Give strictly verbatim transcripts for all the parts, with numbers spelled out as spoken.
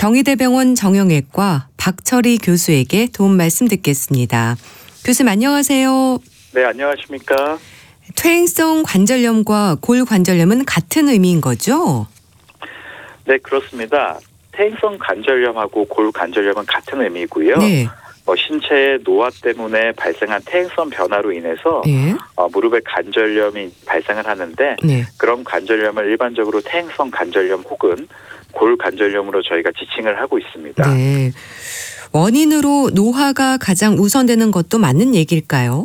경희대병원 정형외과 박철희 교수에게 도움 말씀 듣겠습니다. 교수님 안녕하세요. 네, 안녕하십니까. 퇴행성 관절염과 골관절염은 같은 의미인 거죠? 네, 그렇습니다. 퇴행성 관절염하고 골관절염은 같은 의미고요. 네. 뭐 신체의 노화 때문에 발생한 퇴행성 변화로 인해서 네. 어, 무릎에 관절염이 발생을 하는데 네. 그런 관절염을 일반적으로 퇴행성 관절염 혹은 골관절염으로 저희가 지칭을 하고 있습니다. 네. 원인으로 노화가 가장 우선되는 것도 맞는 얘기일까요?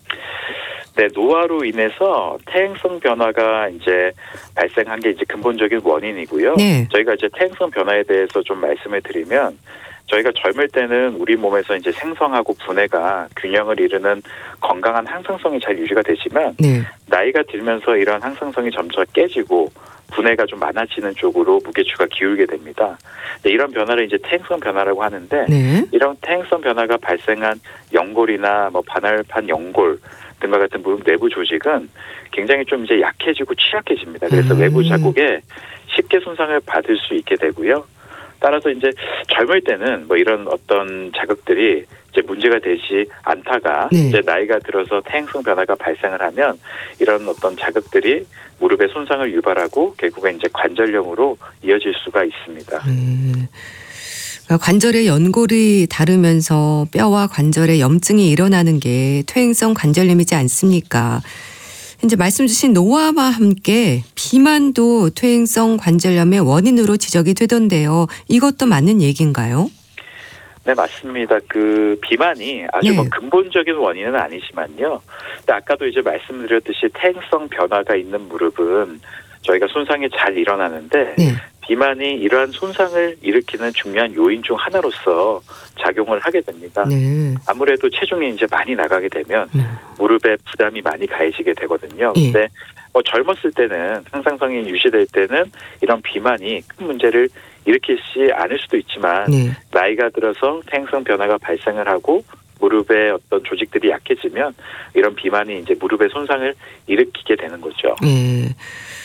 네, 노화로 인해서 퇴행성 변화가 이제 발생한 게 이제 근본적인 원인이고요. 네. 저희가 이제 퇴행성 변화에 대해서 좀 말씀을 드리면 저희가 젊을 때는 우리 몸에서 이제 생성하고 분해가 균형을 이루는 건강한 항상성이 잘 유지가 되지만 네. 나이가 들면서 이런 항상성이 점차 깨지고 분해가 좀 많아지는 쪽으로 무게추가 기울게 됩니다. 네, 이런 변화를 이제 퇴행성 변화라고 하는데 네. 이런 퇴행성 변화가 발생한 연골이나 뭐 반월판 연골 등과 같은 무릎 내부 조직은 굉장히 좀 이제 약해지고 취약해집니다. 그래서 음. 외부 자국에 쉽게 손상을 받을 수 있게 되고요. 따라서 이제 젊을 때는 뭐 이런 어떤 자극들이 이제 문제가 되지 않다가 네. 이제 나이가 들어서 퇴행성 변화가 발생을 하면 이런 어떤 자극들이 무릎에 손상을 유발하고 결국엔 이제 관절염으로 이어질 수가 있습니다. 음. 그러니까 관절의 연골이 다르면서 뼈와 관절에 염증이 일어나는 게 퇴행성 관절염이지 않습니까? 이제 말씀 주신 노화와 함께 비만도 퇴행성 관절염의 원인으로 지적이 되던데요. 이것도 맞는 얘기인가요? 네, 맞습니다. 그 비만이 아주 네. 뭐 근본적인 원인은 아니지만요. 근데 아까도 이제 말씀드렸듯이 퇴행성 변화가 있는 무릎은 저희가 손상이 잘 일어나는데 네. 비만이 이러한 손상을 일으키는 중요한 요인 중 하나로서 작용을 하게 됩니다. 네. 아무래도 체중이 이제 많이 나가게 되면 네. 무릎에 부담이 많이 가해지게 되거든요. 예. 근데 뭐 젊었을 때는 항상성이 유지될 때는 이런 비만이 큰 문제를 일으키지 않을 수도 있지만 네. 나이가 들어서 퇴행성 변화가 발생을 하고 무릎의 어떤 조직들이 약해지면 이런 비만이 이제 무릎의 손상을 일으키게 되는 거죠. 네.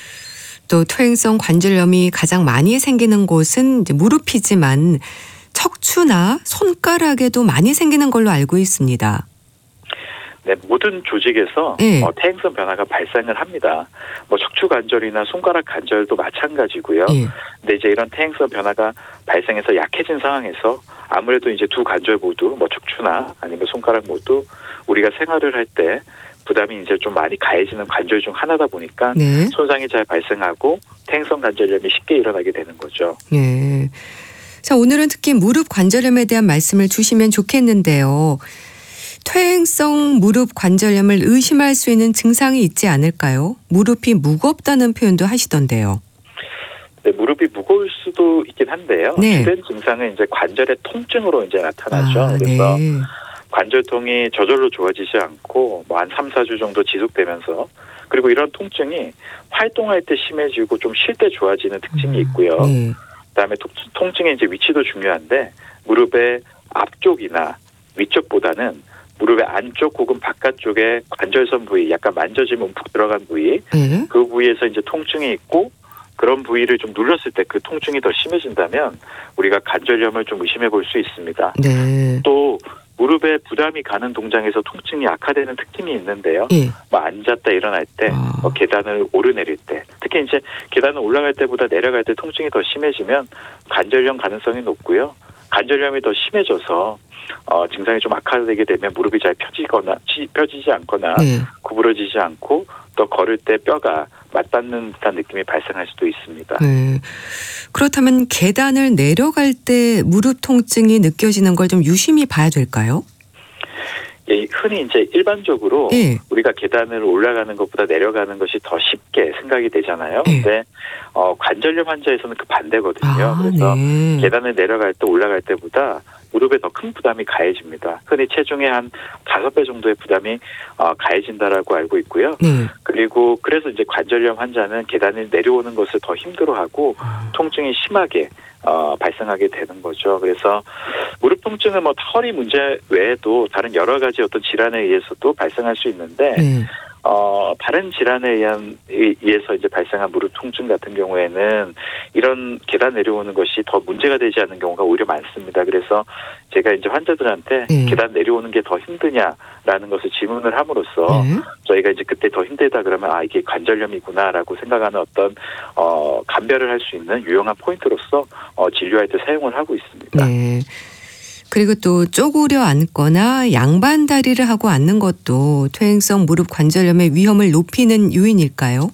또 퇴행성 관절염이 가장 많이 생기는 곳은 이제 무릎이지만 척추나 손가락에도 많이 생기는 걸로 알고 있습니다. 네, 모든 조직에서 네. 어, 퇴행성 변화가 발생을 합니다. 뭐 척추 관절이나 손가락 관절도 마찬가지고요. 예. 근데 이제 이런 퇴행성 변화가 발생해서 약해진 상황에서 아무래도 이제 두 관절 모두 뭐 척추나 아니면 손가락 모두 우리가 생활을 할 때 부담이 이제 좀 많이 가해지는 관절 중 하나다 보니까 네. 손상이 잘 발생하고 퇴행성 관절염이 쉽게 일어나게 되는 거죠. 네. 자, 오늘은 특히 무릎 관절염에 대한 말씀을 주시면 좋겠는데요. 퇴행성 무릎 관절염을 의심할 수 있는 증상이 있지 않을까요? 무릎이 무겁다는 표현도 하시던데요. 네, 무릎이 무거울 수도 있긴 한데요. 네. 주된 증상은 이제 관절의 통증으로 이제 나타나죠. 아, 그래서 네. 관절통이 저절로 좋아지지 않고 뭐 한 삼, 사 주 정도 지속되면서 그리고 이런 통증이 활동할 때 심해지고 좀 쉴 때 좋아지는 특징이 있고요. 네. 그다음에 통, 통증의 이제 위치도 중요한데 무릎의 앞쪽이나 위쪽보다는 무릎의 안쪽 혹은 바깥쪽에 관절선 부위, 약간 만져지면 움푹 들어간 부위, 네. 그 부위에서 이제 통증이 있고 그런 부위를 좀 눌렀을 때 그 통증이 더 심해진다면 우리가 관절염을 좀 의심해 볼 수 있습니다. 네. 또 무릎에 부담이 가는 동작에서 통증이 악화되는 특징이 있는데요. 예. 뭐 앉았다 일어날 때, 아. 뭐 계단을 오르내릴 때, 특히 이제 계단을 올라갈 때보다 내려갈 때 통증이 더 심해지면 관절염 가능성이 높고요. 관절염이 더 심해져서 어, 증상이 좀 악화되게 되면 무릎이 잘 펴지거나 치, 펴지지 않거나 네. 구부러지지 않고 또 걸을 때 뼈가 맞닿는 듯한 느낌이 발생할 수도 있습니다. 네. 그렇다면 계단을 내려갈 때 무릎 통증이 느껴지는 걸 좀 유심히 봐야 될까요? 예, 흔히 이제 일반적으로 예. 우리가 계단을 올라가는 것보다 내려가는 것이 더 쉽게 생각이 되잖아요. 예. 근데 어, 관절염 환자에서는 그 반대거든요. 아, 그래서 네. 계단을 내려갈 때 올라갈 때보다 무릎에 더 큰 부담이 가해집니다. 흔히 체중의 한 다섯 배 정도의 부담이 어, 가해진다라고 알고 있고요. 네. 그리고 그래서 이제 관절염 환자는 계단을 내려오는 것을 더 힘들어하고 아. 통증이 심하게 어, 발생하게 되는 거죠. 그래서 무릎 통증은 뭐 허리 문제 외에도 다른 여러 가지 어떤 질환에 의해서도 발생할 수 있는데 네. 어, 다른 질환에 의한, 의해서 이제 발생한 무릎 통증 같은 경우에는 이런 계단 내려오는 것이 더 문제가 되지 않는 경우가 오히려 많습니다. 그래서 제가 이제 환자들한테 네. 계단 내려오는 게 더 힘드냐라는 것을 질문을 함으로써 네. 저희가 이제 그때 더 힘들다 그러면 아, 이게 관절염이구나라고 생각하는 어떤, 어, 감별을 할 수 있는 유용한 포인트로서 어, 진료할 때 사용을 하고 있습니다. 네. 그리고 또 쪼그려 앉거나 양반 다리를 하고 앉는 것도 퇴행성 무릎 관절염의 위험을 높이는 요인일까요?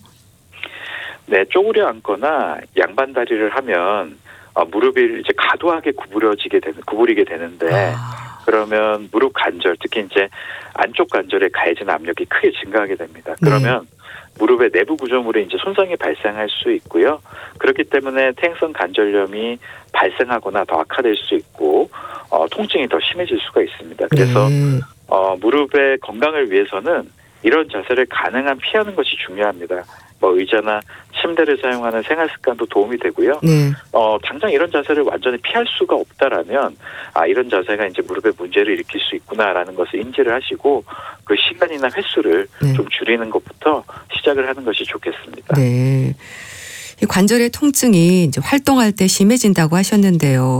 네, 쪼그려 앉거나 양반 다리를 하면 어, 무릎이 이제 과도하게 구부려지게 되는, 구부리게 되는데 아. 그러면 무릎 관절, 특히 이제 안쪽 관절에 가해진 압력이 크게 증가하게 됩니다. 그러면 네. 무릎의 내부 구조물에 이제 손상이 발생할 수 있고요. 그렇기 때문에 퇴행성 관절염이 발생하거나 더 악화될 수 있고 어, 통증이 더 심해질 수가 있습니다. 그래서 네. 어, 무릎의 건강을 위해서는 이런 자세를 가능한 피하는 것이 중요합니다. 뭐 의자나 침대를 사용하는 생활 습관도 도움이 되고요. 네. 어, 당장 이런 자세를 완전히 피할 수가 없다라면 아, 이런 자세가 이제 무릎에 문제를 일으킬 수 있구나라는 것을 인지를 하시고 그 시간이나 횟수를 네. 좀 줄이는 것부터 시작을 하는 것이 좋겠습니다. 네. 이 관절의 통증이 이제 활동할 때 심해진다고 하셨는데요.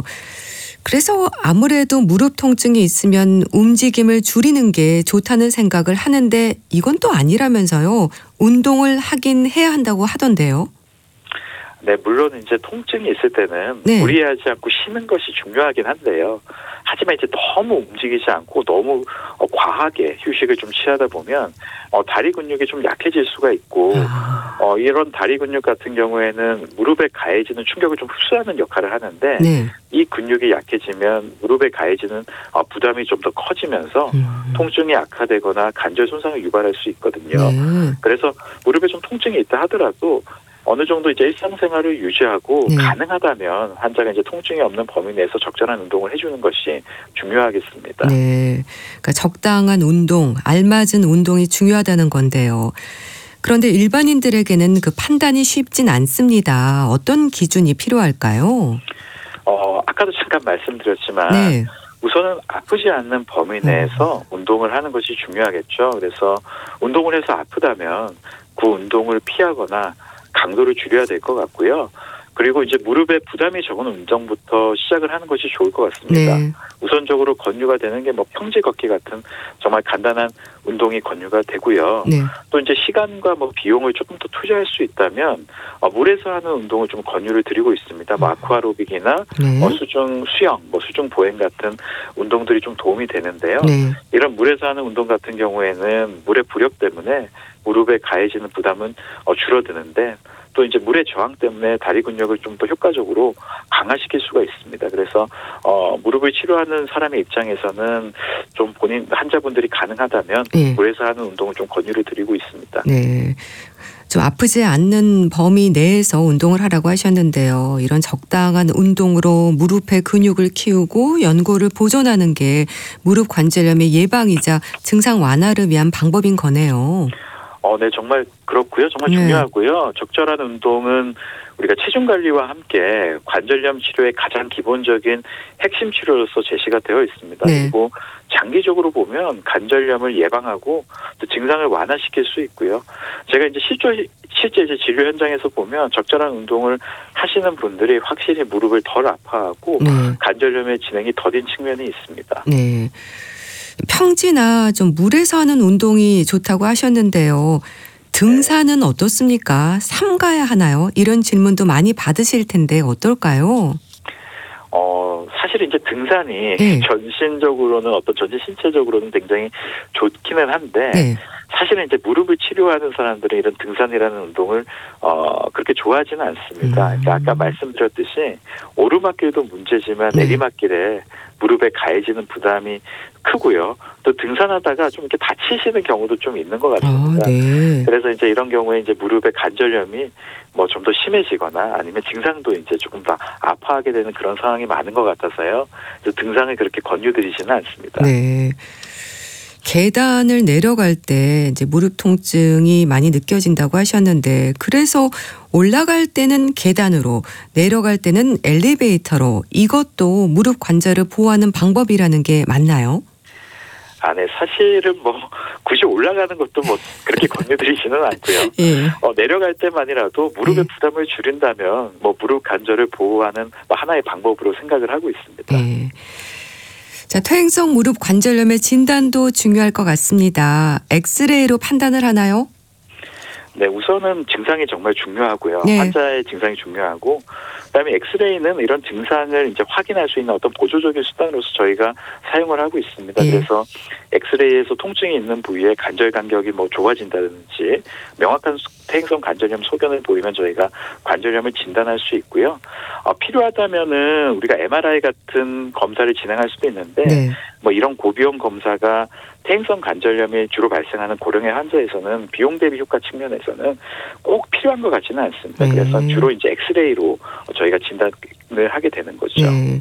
그래서 아무래도 무릎 통증이 있으면 움직임을 줄이는 게 좋다는 생각을 하는데 이건 또 아니라면서요. 운동을 하긴 해야 한다고 하던데요. 네, 물론 이제 통증이 있을 때는 네. 무리하지 않고 쉬는 것이 중요하긴 한데요. 하지만 이제 너무 움직이지 않고 너무 어, 과하게 휴식을 좀 취하다 보면 어, 다리 근육이 좀 약해질 수가 있고 아. 어, 이런 다리 근육 같은 경우에는 무릎에 가해지는 충격을 좀 흡수하는 역할을 하는데 네. 이 근육이 약해지면 무릎에 가해지는 어, 부담이 좀 더 커지면서 음. 통증이 악화되거나 관절 손상을 유발할 수 있거든요. 네. 그래서 무릎에 좀 통증이 있다 하더라도 어느 정도 이제 일상생활을 유지하고 네. 가능하다면 환자가 이제 통증이 없는 범위 내에서 적절한 운동을 해주는 것이 중요하겠습니다. 네. 그러니까 적당한 운동, 알맞은 운동이 중요하다는 건데요. 그런데 일반인들에게는 그 판단이 쉽진 않습니다. 어떤 기준이 필요할까요? 어, 아까도 잠깐 말씀드렸지만 네. 우선은 아프지 않는 범위 내에서 음. 운동을 하는 것이 중요하겠죠. 그래서 운동을 해서 아프다면 그 운동을 피하거나 강도를 줄여야 될 것 같고요. 그리고 이제 무릎에 부담이 적은 운동부터 시작을 하는 것이 좋을 것 같습니다. 네. 우선적으로 권유가 되는 게 뭐 평지 걷기 같은 정말 간단한 운동이 권유가 되고요. 네. 또 이제 시간과 뭐 비용을 조금 더 투자할 수 있다면 어, 물에서 하는 운동을 좀 권유를 드리고 있습니다. 뭐 아쿠아로빅이나 네. 어, 수중 수영, 뭐 수중 보행 같은 운동들이 좀 도움이 되는데요. 네. 이런 물에서 하는 운동 같은 경우에는 물의 부력 때문에 무릎에 가해지는 부담은 어, 줄어드는데 또 이제 물의 저항 때문에 다리 근력을 좀 더 효과적으로 강화시킬 수가 있습니다. 그래서 어, 무릎을 치료하는 사람의 입장에서는 좀 본인 환자분들이 가능하다면 네. 물에서 하는 운동을 좀 권유를 드리고 있습니다. 네. 좀 아프지 않는 범위 내에서 운동을 하라고 하셨는데요. 이런 적당한 운동으로 무릎의 근육을 키우고 연골을 보존하는 게 무릎 관절염의 예방이자 증상 완화를 위한 방법인 거네요. 어, 네, 정말 그렇고요. 정말 네. 중요하고요. 적절한 운동은 우리가 체중 관리와 함께 관절염 치료의 가장 기본적인 핵심 치료로서 제시가 되어 있습니다. 네. 그리고 장기적으로 보면 관절염을 예방하고 또 증상을 완화시킬 수 있고요. 제가 이제 실제 실제 이제 진료 현장에서 보면 적절한 운동을 하시는 분들이 확실히 무릎을 덜 아파하고 네. 관절염의 진행이 더딘 측면이 있습니다. 네. 평지나 좀 물에서 하는 운동이 좋다고 하셨는데요. 등산은 어떻습니까? 삼가야 하나요? 이런 질문도 많이 받으실 텐데 어떨까요? 어, 사실 이제 등산이 네. 전신적으로는 어떤 전신 신체적으로는 굉장히 좋기는 한데 네. 사실은 이제 무릎을 치료하는 사람들은 이런 등산이라는 운동을 어 그렇게 좋아하지는 않습니다. 음. 그러니까 아까 말씀드렸듯이 오르막길도 문제지만 네. 내리막길에 무릎에 가해지는 부담이 크고요. 또 등산하다가 좀 이렇게 다치시는 경우도 좀 있는 것 아, 같습니다. 네. 그래서 이제 이런 경우에 이제 무릎의 관절염이 뭐 좀 더 심해지거나 아니면 증상도 이제 조금 더 아파하게 되는 그런 상황이 많은 것 같아서요. 그래서 등산을 그렇게 권유드리지는 않습니다. 네. 계단을 내려갈 때 이제 무릎 통증이 많이 느껴진다고 하셨는데 그래서 올라갈 때는 계단으로 내려갈 때는 엘리베이터로 이것도 무릎 관절을 보호하는 방법이라는 게 맞나요? 아, 네. 사실은 뭐 굳이 올라가는 것도 뭐 그렇게 권유드리지는 않고요. 예. 어, 내려갈 때만이라도 무릎의 예. 부담을 줄인다면 뭐 무릎 관절을 보호하는 뭐 하나의 방법으로 생각을 하고 있습니다. 예. 자, 퇴행성 무릎 관절염의 진단도 중요할 것 같습니다. 엑스레이로 판단을 하나요? 네, 우선은 증상이 정말 중요하고요. 네. 환자의 증상이 중요하고, 그다음에 엑스레이는 이런 증상을 이제 확인할 수 있는 어떤 보조적인 수단으로서 저희가 사용을 하고 있습니다. 네. 그래서 엑스레이에서 통증이 있는 부위에 관절 간격이 뭐 좋아진다든지 명확한 퇴행성 관절염 소견을 보이면 저희가 관절염을 진단할 수 있고요. 어, 필요하다면은 우리가 엠알아이 같은 검사를 진행할 수도 있는데, 네. 뭐 이런 고비용 검사가 퇴행성 관절염이 주로 발생하는 고령의 환자에서는 비용 대비 효과 측면에서는 꼭 필요한 것 같지는 않습니다. 네. 그래서 주로 이제 엑스레이로 저희가 진단을 하게 되는 거죠. 네.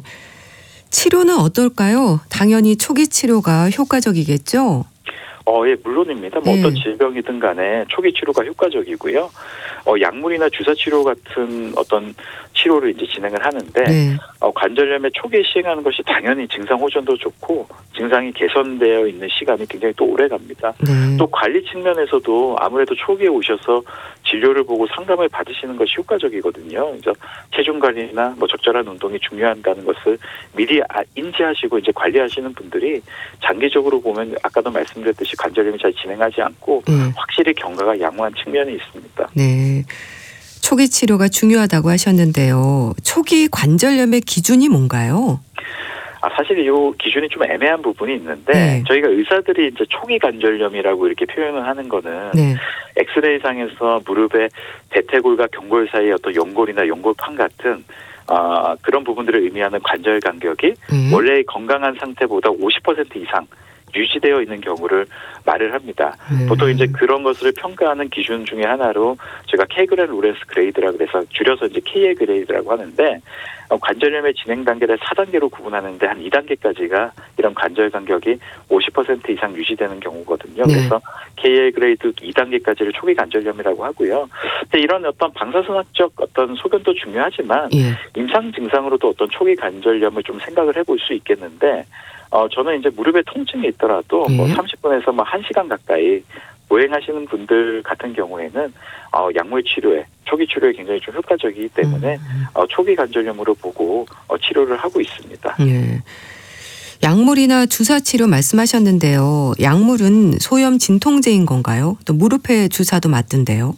치료는 어떨까요? 당연히 초기 치료가 효과적이겠죠? 어, 예, 물론입니다. 뭐 네. 어떤 질병이든 간에 초기 치료가 효과적이고요. 어, 약물이나 주사 치료 같은 어떤 치료를 이제 진행을 하는데, 네. 어, 관절염에 초기에 시행하는 것이 당연히 증상 호전도 좋고 증상이 개선되어 있는 시간이 굉장히 또 오래 갑니다. 네. 또 관리 측면에서도 아무래도 초기에 오셔서 진료를 보고 상담을 받으시는 것이 효과적이거든요. 그래서 체중 관리나 뭐 적절한 운동이 중요하다는 것을 미리 인지하시고 이제 관리하시는 분들이 장기적으로 보면 아까도 말씀드렸듯이 관절염이 잘 진행하지 않고 네. 확실히 경과가 양호한 측면이 있습니다. 네. 초기 치료가 중요하다고 하셨는데요. 초기 관절염의 기준이 뭔가요? 아, 사실 이 기준이 좀 애매한 부분이 있는데, 네. 저희가 의사들이 이제 초기 관절염이라고 이렇게 표현을 하는 거는 네. 엑스레이상에서 무릎의 대퇴골과 경골 사이의 어떤 연골이나 연골판 같은 어, 그런 부분들을 의미하는 관절 간격이 음. 원래 건강한 상태보다 오십 퍼센트 이상 유지되어 있는 경우를 말을 합니다. 음. 보통 이제 그런 것을 평가하는 기준 중에 하나로 제가 케이그렌 로렌스 그레이드라고 해서 줄여서 이제 케이엘 그레이드라고 하는데, 어, 관절염의 진행 단계를 사 단계로 구분하는데 한 이 단계까지가 이런 관절 간격이 오십 퍼센트 이상 유지되는 경우거든요. 네. 그래서 케이엘 그레이드 이 단계까지를 초기 관절염이라고 하고요. 근데 이런 어떤 방사선학적 어떤 소견도 중요하지만 예. 임상 증상으로도 어떤 초기 관절염을 좀 생각을 해볼 수 있겠는데, 어, 저는 이제 무릎에 통증이 있더라도 뭐 예. 삼십 분에서 뭐 한 시간 가까이 보행하시는 분들 같은 경우에는 어, 약물 치료에 초기 치료에 굉장히 좀 효과적이기 때문에 음. 어, 초기 관절염으로 보고 어, 치료를 하고 있습니다. 예. 약물이나 주사 치료 말씀하셨는데요. 약물은 소염 진통제인 건가요? 또 무릎에 주사도 맞던데요.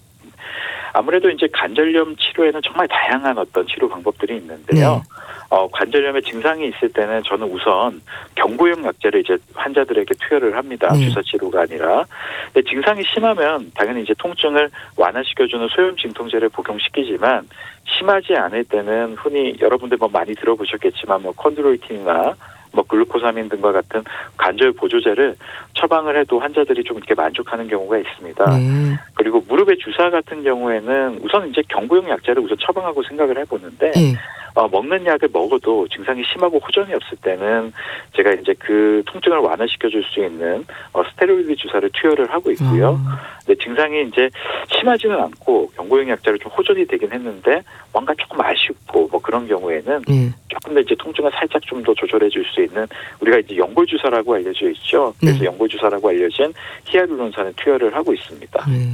아무래도 이제 관절염 치료에는 정말 다양한 어떤 치료 방법들이 있는데요. 네. 어, 관절염의 증상이 있을 때는 저는 우선 경구용 약제를 이제 환자들에게 투여를 합니다. 네. 주사 치료가 아니라. 근데 증상이 심하면 당연히 이제 통증을 완화시켜주는 소염 진통제를 복용시키지만, 심하지 않을 때는 흔히 여러분들 뭐 많이 들어보셨겠지만 뭐 콘드로이틴이나 뭐 글루코사민 등과 같은 관절 보조제를 처방을 해도 환자들이 좀 이렇게 만족하는 경우가 있습니다. 네. 그리고 무릎의 주사 같은 경우에는 우선 이제 경구용 약제를 우선 처방하고 생각을 해보는데, 예. 어, 먹는 약을 먹어도 증상이 심하고 호전이 없을 때는 제가 이제 그 통증을 완화시켜줄 수 있는 어, 스테로이드 주사를 투여를 하고 있고요. 아. 근데 증상이 이제 심하지는 않고 경구용 약제로 좀 호전이 되긴 했는데 뭔가 조금 아쉽고 뭐 그런 경우에는 예. 조금 더 이제 통증을 살짝 좀 더 조절해 줄 수 있는, 우리가 이제 연골 주사라고 알려져 있죠. 그래서 네. 연골 주사라고 알려진 히알루론산을 투여를 하고 있습니다. 네.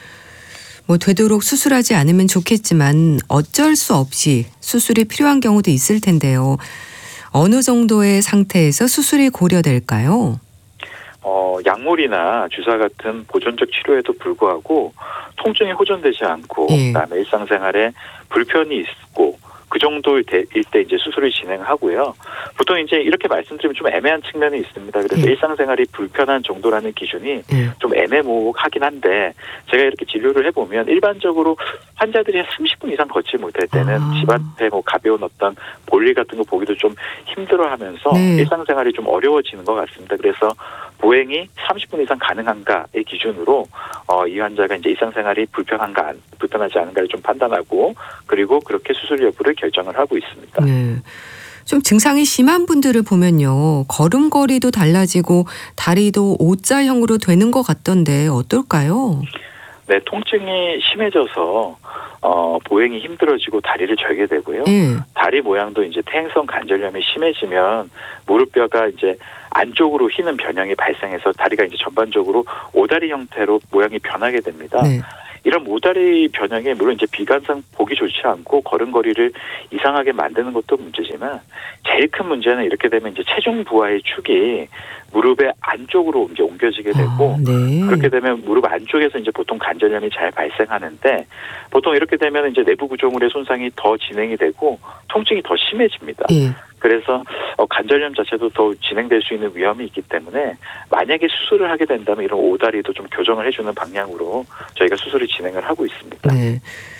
뭐 되도록 수술하지 않으면 좋겠지만 어쩔 수 없이 수술이 필요한 경우도 있을 텐데요. 어느 정도의 상태에서 수술이 고려될까요? 어, 약물이나 주사 같은 보존적 치료에도 불구하고 통증이 호전되지 않고 예. 그다음에 일상생활에 불편이 있고 그 정도일 때 이제 수술을 진행하고요. 보통 이제 이렇게 말씀드리면 좀 애매한 측면이 있습니다. 그래서 예. 일상생활이 불편한 정도라는 기준이 예. 좀 애매모호하긴 한데, 제가 이렇게 진료를 해보면 일반적으로 환자들이 한 삼십 분 이상 걷지 못할 때는 아. 집 앞에 뭐 가벼운 어떤 볼일 같은 거 보기도 좀 힘들어하면서 네. 일상생활이 좀 어려워지는 것 같습니다. 그래서 보행이 삼십 분 이상 가능한가의 기준으로 어, 이 환자가 이제 일상생활이 불편한가 불편하지 않은가를 좀 판단하고, 그리고 그렇게 수술 여부를 결정을 하고 있습니다. 네. 좀 증상이 심한 분들을 보면요. 걸음걸이도 달라지고 다리도 오자형으로 되는 것 같던데 어떨까요? 네, 통증이 심해져서 어, 보행이 힘들어지고 다리를 절게 되고요. 예. 다리 모양도 이제 퇴행성 관절염이 심해지면 무릎뼈가 이제 안쪽으로 휘는 변형이 발생해서 다리가 이제 전반적으로 오다리 형태로 모양이 변하게 됩니다. 네. 이런 모다리 변형이 물론 이제 비관상 보기 좋지 않고 걸음걸이를 이상하게 만드는 것도 문제지만 제일 큰 문제는 이렇게 되면 이제 체중 부하의 축이 무릎의 안쪽으로 이제 옮겨지게 되고 아, 네. 그렇게 되면 무릎 안쪽에서 이제 보통 관절염이 잘 발생하는데 보통 이렇게 되면 이제 내부 구조물의 손상이 더 진행이 되고 통증이 더 심해집니다. 예. 그래서 관절염 자체도 더 진행될 수 있는 위험이 있기 때문에 만약에 수술을 하게 된다면 이런 오다리도 좀 교정을 해주는 방향으로 저희가 수술을 진행을 하고 있습니다. 네.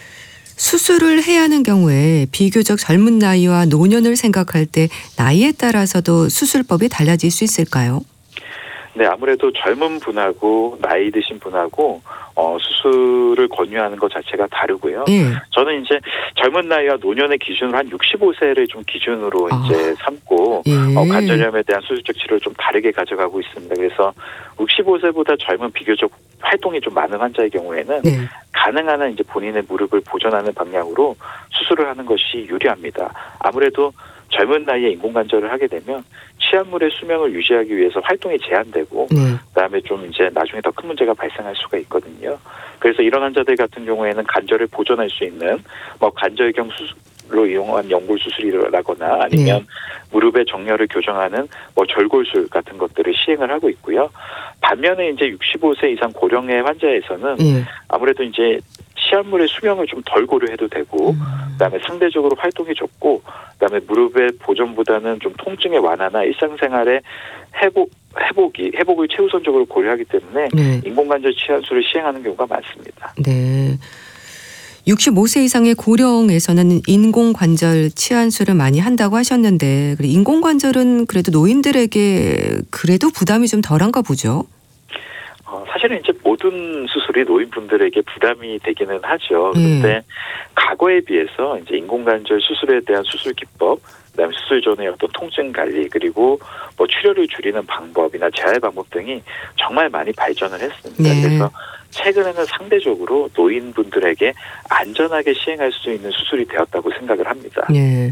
수술을 해야 하는 경우에 비교적 젊은 나이와 노년을 생각할 때 나이에 따라서도 수술법이 달라질 수 있을까요? 네, 아무래도 젊은 분하고 나이 드신 분하고 어, 수술을 권유하는 것 자체가 다르고요. 예. 저는 이제 젊은 나이와 노년의 기준으로 한 육십오 세를 좀 기준으로 아. 이제 삼고 예. 어, 관절염에 대한 수술적 치료를 좀 다르게 가져가고 있습니다. 그래서 육십오 세보다 젊은 비교적 활동이 좀 많은 환자의 경우에는 네. 가능한 한 이제 본인의 무릎을 보존하는 방향으로 수술을 하는 것이 유리합니다. 아무래도 젊은 나이에 인공관절을 하게 되면 치아물의 수명을 유지하기 위해서 활동이 제한되고 네. 그다음에 좀 이제 나중에 더 큰 문제가 발생할 수가 있거든요. 그래서 이런 환자들 같은 경우에는 관절을 보존할 수 있는 뭐 관절경 수술로 이용한 연골 수술이라거나 아니면 네. 무릎의 정렬을 교정하는 뭐 절골술 같은 것들을 시행을 하고 있고요. 반면에 이제 육십오 세 이상 고령의 환자에서는 네. 아무래도 이제 치아물의 수명을 좀 덜 고려해도 되고 음. 그다음에 상대적으로 활동이 적고 그다음에 무릎의 보존보다는 좀 통증의 완화나 일상생활의 회복 회복이 회복을 최우선적으로 고려하기 때문에 네. 인공관절 치환술을 시행하는 경우가 많습니다. 네. 육십오 세 이상의 고령에서는 인공관절 치환술을 많이 한다고 하셨는데 인공관절은 그래도 노인들에게 그래도 부담이 좀 덜한가 보죠? 어, 사실은 이제 모든 수술이 노인분들에게 부담이 되기는 하죠. 그런데 음. 과거에 비해서 이제 인공관절 수술에 대한 수술 기법, 그다음에 수술 전의 어떤 통증 관리 그리고 뭐 출혈을 줄이는 방법이나 재활 방법 등이 정말 많이 발전을 했습니다. 네. 그래서 최근에는 상대적으로 노인분들에게 안전하게 시행할 수 있는 수술이 되었다고 생각을 합니다. 네.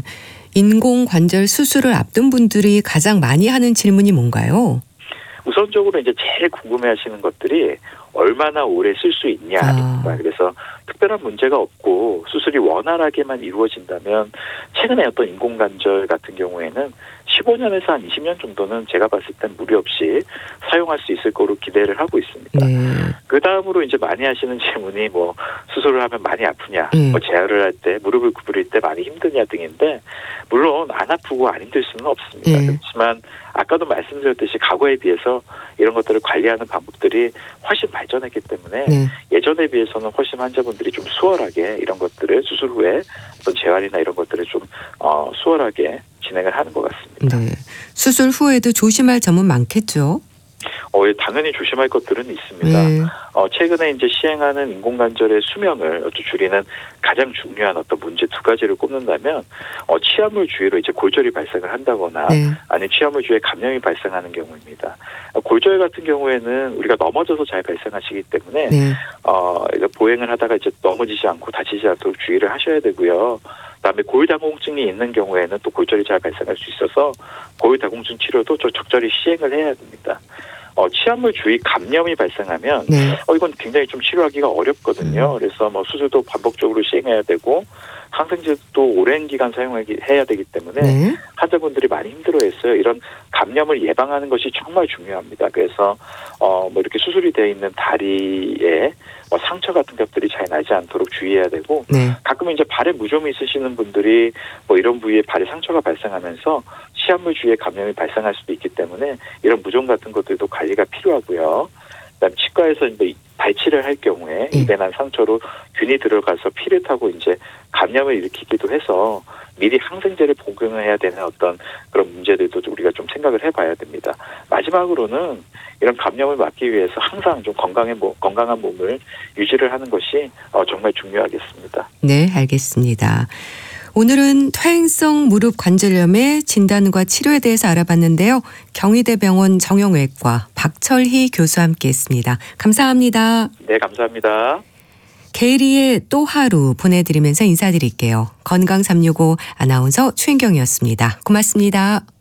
인공관절 수술을 앞둔 분들이 가장 많이 하는 질문이 뭔가요? 우선적으로 이제 제일 궁금해하시는 것들이 얼마나 오래 쓸 수 있냐입니다. 아. 그래서 특별한 문제가 없고 수술이 원활하게만 이루어진다면 최근에 어떤 인공관절 같은 경우에는 십오 년에서 한 이십 년 정도는 제가 봤을 땐 무리 없이 사용할 수 있을 거로 기대를 하고 있습니다. 네. 그 다음으로 이제 많이 하시는 질문이 뭐 수술을 하면 많이 아프냐, 네. 뭐 재활을 할 때 무릎을 구부릴 때 많이 힘드냐 등인데 물론 안 아프고 안 힘들 수는 없습니다. 네. 그렇지만 아까도 말씀드렸듯이 과거에 비해서 이런 것들을 관리하는 방법들이 훨씬 발전했기 때문에 네. 예전에 비해서는 훨씬 환자분들이 좀 수월하게 이런 것들을 수술 후에 어떤 재활이나 이런 것들을 좀 어, 수월하게 진행을 하는 것 같습니다. 네. 수술 후에도 조심할 점은 많겠죠? 어, 예, 당연히 조심할 것들은 있습니다. 네. 어, 최근에 이제 시행하는 인공관절의 수명을 줄이는 가장 중요한 어떤 문제 두 가지를 꼽는다면, 어, 치아물 주위로 이제 골절이 발생을 한다거나, 네. 아니면 치아물 주위에 감염이 발생하는 경우입니다. 어, 골절 같은 경우에는 우리가 넘어져서 잘 발생하시기 때문에, 네. 어, 보행을 하다가 이제 넘어지지 않고 다치지 않도록 주의를 하셔야 되고요. 그다음에 골다공증이 있는 경우에는 또 골절이 잘 발생할 수 있어서 골다공증 치료도 좀 적절히 시행을 해야 됩니다. 어, 치아물 주위 감염이 발생하면 네. 어, 이건 굉장히 좀 치료하기가 어렵거든요. 음. 그래서 뭐 수술도 반복적으로 시행해야 되고 항생제도 오랜 기간 사용해야 되기 때문에 네. 환자분들이 많이 힘들어했어요. 이런 감염을 예방하는 것이 정말 중요합니다. 그래서 어, 뭐 이렇게 수술이 되어 있는 다리에 뭐 상처 같은 것들이 잘 나지 않도록 주의해야 되고 네. 가끔은 이제 발에 무좀이 있으시는 분들이 뭐 이런 부위에 발에 상처가 발생하면서 치아물 주위에 감염이 발생할 수도 있기 때문에 이런 무좀 같은 것들도 관리가 필요하고요. 그다음에 치과에서 이제 발치를 할 경우에 네. 입에 난 상처로 균이 들어가서 피를 타고 이제 감염을 일으키기도 해서 미리 항생제를 복용을 해야 되는 어떤 그런 문제들도 우리가 좀 생각을 해봐야 됩니다. 마지막으로는 이런 감염을 막기 위해서 항상 좀 건강한, 건강한 몸을 유지를 하는 것이 정말 중요하겠습니다. 네, 알겠습니다. 오늘은 퇴행성 무릎 관절염의 진단과 치료에 대해서 알아봤는데요. 경희대병원 정형외과 박철희 교수와 함께했습니다. 감사합니다. 네, 감사합니다. 게리의 또 하루 보내드리면서 인사드릴게요. 건강 삼육오 아나운서 최인경이었습니다. 고맙습니다.